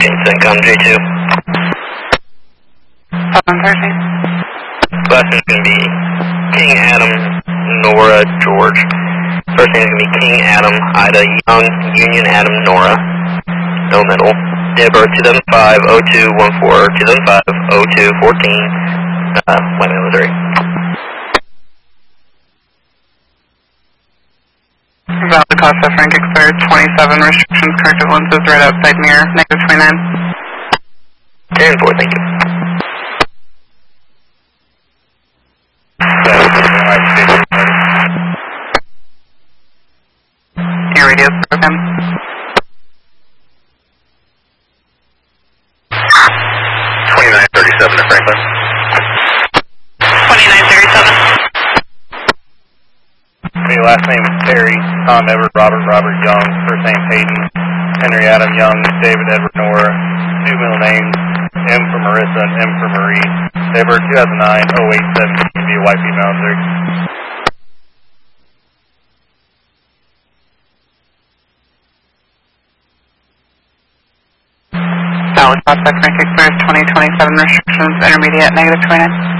CENTCOM J2. 713. Last name's going to be King Adam, Nora, George. First name is going to be King Adam, Ida, Young, Union Adam, Nora. No middle. Date of birth 2005-02-14, 2005-02-14, Wyoming, Missouri. Valid Costa Frank expired 27, restrictions, corrective lenses, right outside mirror, negative 29. 10-4, thank you. Your radio's broken. 2937 to Franklin. 2937. Okay, last name is Terry, Tom Everett, Robert Young, first name Hayden, Henry Adam Young, David Edward Nora, two middle names, M for Marissa and M for Marie. They were 2009-08-17, be a white female, Missouri. Valid Costa Frank expired 2027, restrictions, intermediate, negative 29.